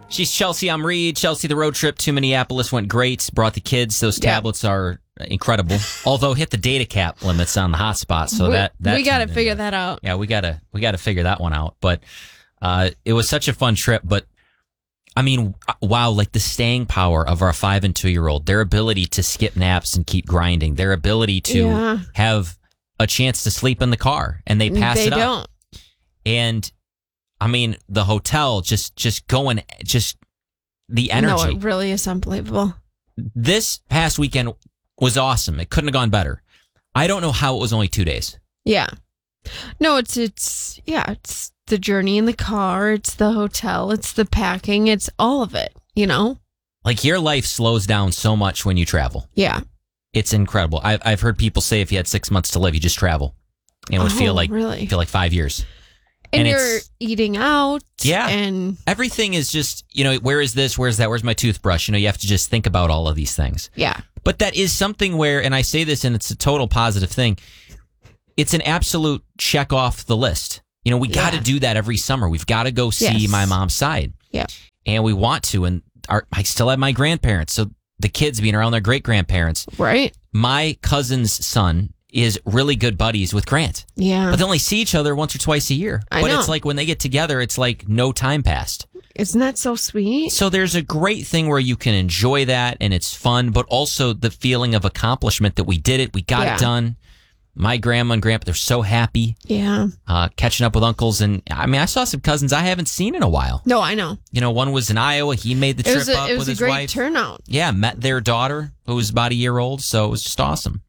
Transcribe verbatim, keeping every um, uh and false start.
She's Chelsea. I'm Reed. Chelsea, the road trip to Minneapolis went great. Brought the kids. Those Yeah. tablets are incredible. Although hit the data cap limits on the hotspot, so we, that, that we got to turned figure into- that out. Yeah, we gotta we gotta figure that one out. But uh, it was such a fun trip. But I mean, wow, like the staying power of our five and two year old, their ability to skip naps and keep grinding, their ability to Yeah. have a chance to sleep in the car, and they pass They it up. don't. And I mean, the hotel just just going, just the energy. No, it really is unbelievable. This past weekend was awesome. It couldn't have gone better. I don't know how it was only two days. Yeah. No, it's, it's, yeah, it's the journey in the car. It's the hotel. It's the packing. It's all of it, you know? Like your life slows down so much when you travel. Yeah. It's incredible. I've I've heard people say if you had six months to live, you just travel. And it would Oh, feel like really? feel like five years. And, And you're it's- eating out. Yeah. And Everything is just, you know, where is this? Where's that? Where's my toothbrush? You know, you have to just think about all of these things. yeah. But that is something where, and I say this and it's a total positive thing, it's an absolute check off the list. You know, we got to Yeah. do that every summer. We've got to go see Yes. my mom's side. Yeah. And we want to. And our, I still have my grandparents. So the kids being around their great grandparents. Right. My cousin's son is really good buddies with Grant. Yeah. But they only see each other once or twice a year. I but know. it's like when they get together, it's like no time passed. Isn't that so sweet? So there's a great thing where you can enjoy that and it's fun, but also the feeling of accomplishment that we did it, we got Yeah. it done. My grandma and grandpa, they're so happy Yeah. uh, catching up with uncles. And I mean, I saw some cousins I haven't seen in a while. No, I know. You know, one was in Iowa. He made the It trip was a, up it with was a his great wife. turnout. Yeah, met their daughter who was about a year old. So it was just awesome.